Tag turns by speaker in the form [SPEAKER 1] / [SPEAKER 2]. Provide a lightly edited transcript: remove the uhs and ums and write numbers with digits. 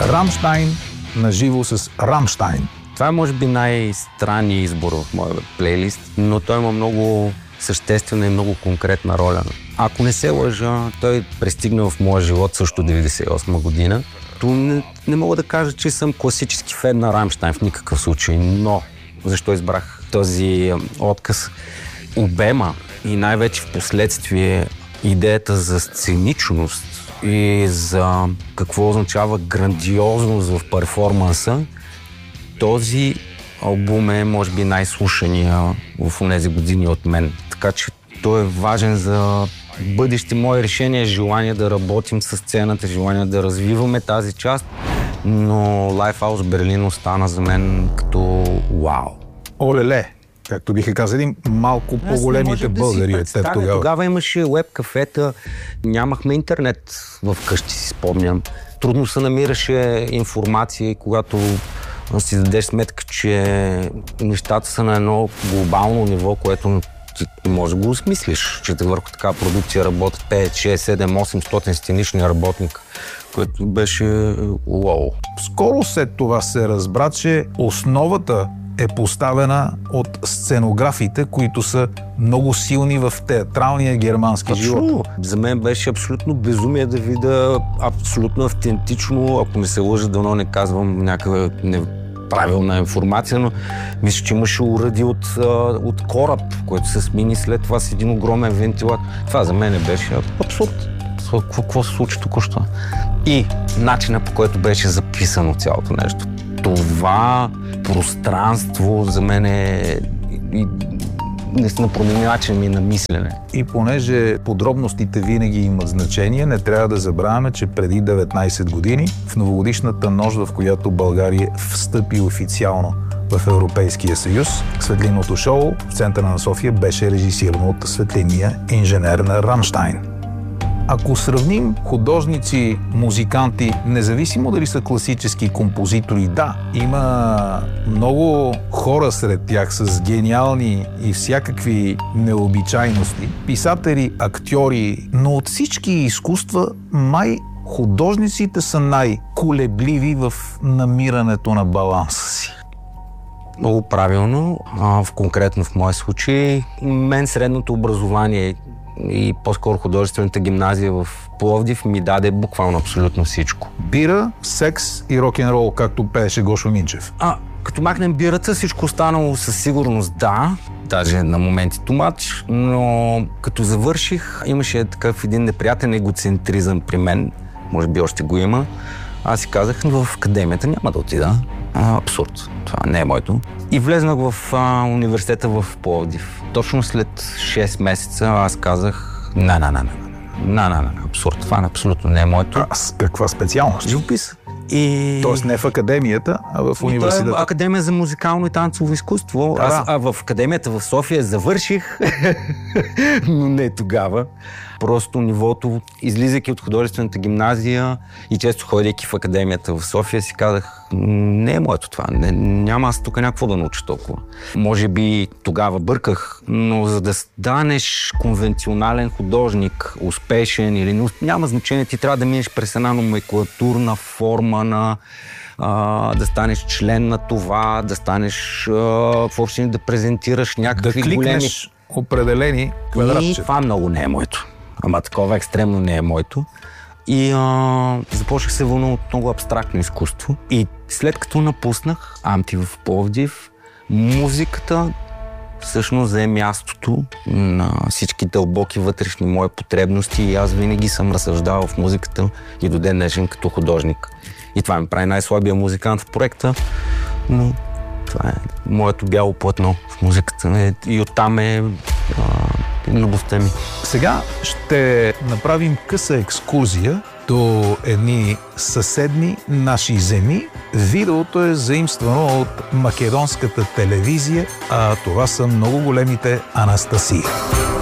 [SPEAKER 1] Рамщайн на живо с Рамщайн.
[SPEAKER 2] Това е може би най-странният избор в моя плейлист, но той има много съществена и много конкретна роля. Ако не се лъжа, той пристигна в моя живот също 98 година. Не мога да кажа, че съм класически фен на Рамщайн в никакъв случай, но защо избрах този отказ? Обема и най-вече в последствие идеята за сценичност и за какво означава грандиозност в перформанса, този албум е може би най-слушания в тези години от мен. Така че той е важен за бъдещи мои решения, желание да работим с сцената, желание да развиваме тази част, но Lifehouse Берлин остана за мен като вау.
[SPEAKER 1] Олеле, както биха казали, малко по-големите българи от теб тогава.
[SPEAKER 2] Тогава имаше уеб кафета, нямахме интернет в къщи, си спомням. Трудно се намираше информация, когато си дадеш сметка, че нещата са на едно глобално ниво, което ти може да го осмислиш, че върху такава продукция работят 5, 6, 7, 800 сценични работника, което беше уау.
[SPEAKER 1] Скоро след това се разбра, че основата е поставена от сценографите, които са много силни в театралния германски живот.
[SPEAKER 2] За мен беше абсолютно безумие да видя абсолютно автентично, ако не се лъжа, дано не казвам някаква неправилна информация, но мисля, че имаше уради от кораб, който се смени след това с един огромен вентилатор. Това за мен беше абсурд. Какво се случи току-що? И начинът, по който беше записано цялото нещо. Това пространство за мен е наистина промени начин ми на мислене.
[SPEAKER 1] И понеже подробностите винаги имат значение, не трябва да забравяме, че преди 19 години, в новогодишната нощ, в която България встъпи официално в Европейския съюз, светлинното шоу в центъра на София беше режисирано от светлинния инженер на Рамщайн. Ако сравним художници, музиканти, независимо дали са класически композитори, да, има много хора сред тях с гениални и всякакви необичайности, писатели, актьори, но от всички изкуства май художниците са най-колебливи в намирането на баланса си.
[SPEAKER 2] Много правилно. Конкретно в моя случай, мен средното образование и по-скоро художествената гимназия в Пловдив ми даде буквално абсолютно всичко.
[SPEAKER 1] Бира, секс и рок-н-рол, както пееше Гошо Минчев.
[SPEAKER 2] Като махнем бирата, всичко останало със сигурност да, даже на моменти too much, но като завърших, имаше такъв един неприятен егоцентризъм при мен, може би още го има. Аз си казах, в академията няма да отида. Абсурд. Това не е моето. И влезнах в университета в Пловдив. Точно след 6 месеца аз казах, абсурд. Това абсолютно не е моето.
[SPEAKER 1] С каква специалност?
[SPEAKER 2] Живопис.
[SPEAKER 1] Тоест не в академията, а в университета.
[SPEAKER 2] Това е Академия за музикално и танцово изкуство. Аз в академията в София завърших, но не тогава. Просто нивото, излизайки от художествената гимназия и често ходейки в академията в София, си казах, не е моето това, няма аз тук някакво да науча толкова. Може би тогава бърках, но за да станеш конвенционален художник, успешен или няма значение, ти трябва да минеш през една номенклатурна форма на да станеш член на това, да станеш въобще да презентираш някакви големи...
[SPEAKER 1] Да кликнеш определени квадратчета.
[SPEAKER 2] И това много не е моето. Ама такова екстремно не е моето. И започнах се вълнувам от много абстрактно изкуство. И след като напуснах Амти в Пловдив, музиката всъщност взе мястото на всички дълбоки вътрешни мои потребности и аз винаги съм разсъждавал в музиката и до ден днешен като художник. И това ми прави най-слабия музикант в проекта, но това е моето бяло платно в музиката и оттам е любовта ми.
[SPEAKER 1] Сега ще направим къса екскурзия до едни съседни наши земи. Видеото е заимствано от македонската телевизия, а това са много големите Анастасия.